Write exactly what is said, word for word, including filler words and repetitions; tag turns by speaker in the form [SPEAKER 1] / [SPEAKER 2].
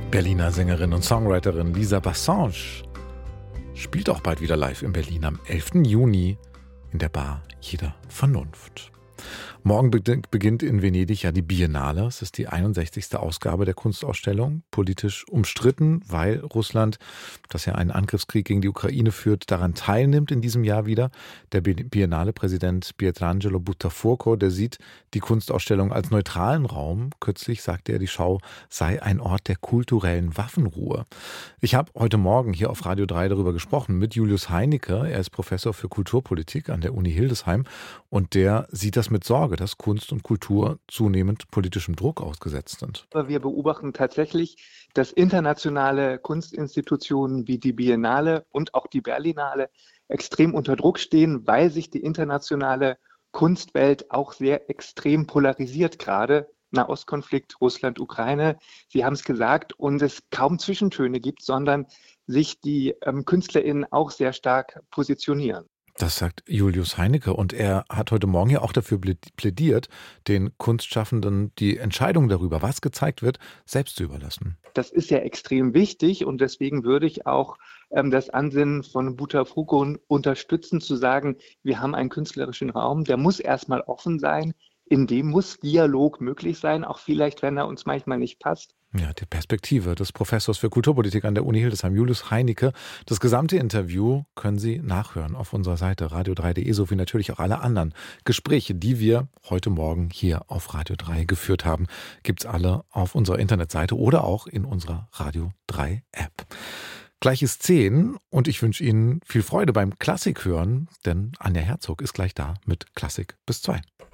[SPEAKER 1] Berliner Sängerin und Songwriterin Lisa Bassange spielt auch bald wieder live in Berlin am elften Juni in der Bar Jeder Vernunft. Morgen beginnt in Venedig ja die Biennale. Es ist die einundsechzigste Ausgabe der Kunstausstellung. Politisch umstritten, weil Russland, das ja einen Angriffskrieg gegen die Ukraine führt, daran teilnimmt in diesem Jahr wieder. Der Biennale-Präsident Pietrangelo Buttafuoco, der sieht die Kunstausstellung als neutralen Raum. Kürzlich sagte er, die Schau sei ein Ort der kulturellen Waffenruhe. Ich habe heute Morgen hier auf Radio drei darüber gesprochen mit Julius Heinecke. Er ist Professor für Kulturpolitik an der Uni Hildesheim und der sieht das mit Sorge, dass Kunst und Kultur zunehmend politischem Druck ausgesetzt sind.
[SPEAKER 2] Wir beobachten tatsächlich, dass internationale Kunstinstitutionen wie die Biennale und auch die Berlinale extrem unter Druck stehen, weil sich die internationale Kunstwelt auch sehr extrem polarisiert gerade. Nahostkonflikt, Russland, Ukraine, Sie haben es gesagt, und es kaum Zwischentöne gibt, sondern sich die ähm, KünstlerInnen auch sehr stark positionieren.
[SPEAKER 1] Das sagt Julius Heinecke und er hat heute Morgen ja auch dafür plädiert, den Kunstschaffenden die Entscheidung darüber, was gezeigt wird, selbst zu überlassen.
[SPEAKER 2] Das ist ja extrem wichtig und deswegen würde ich auch ähm, das Ansinnen von Buttafuoco unterstützen, zu sagen, wir haben einen künstlerischen Raum, der muss erstmal offen sein, in dem muss Dialog möglich sein, auch vielleicht, wenn er uns manchmal nicht passt.
[SPEAKER 1] Ja, die Perspektive des Professors für Kulturpolitik an der Uni Hildesheim, Julius Heinecke. Das gesamte Interview können Sie nachhören auf unserer Seite radio drei punkt de, sowie natürlich auch alle anderen Gespräche, die wir heute Morgen hier auf Radio drei geführt haben. Gibt's alle auf unserer Internetseite oder auch in unserer Radio drei App. Gleich ist zehn und ich wünsche Ihnen viel Freude beim Klassik hören, denn Anja Herzog ist gleich da mit Klassik bis zwei.